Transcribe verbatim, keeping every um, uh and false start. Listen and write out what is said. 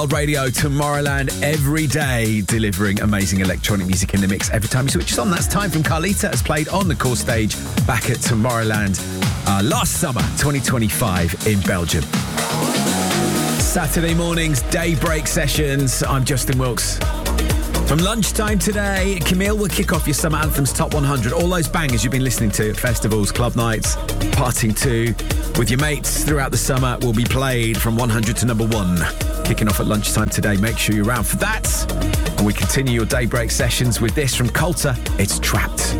Radio, Tomorrowland, every day delivering amazing electronic music in the mix. Every time you switch us on, that's Time from Carlita, has played on the core stage back at Tomorrowland uh, last summer, twenty twenty-five, in Belgium. Saturday mornings, daybreak sessions. I'm Justin Wilkes. From lunchtime today, Camille will kick off your Summer Anthems Top one hundred. All those bangers you've been listening to at festivals, club nights, partying to, with your mates throughout the summer will be played from one hundred to number one. Kicking off at lunchtime today. Make sure you're around for that. And we continue your daybreak sessions with this from Coulter. It's Trapped.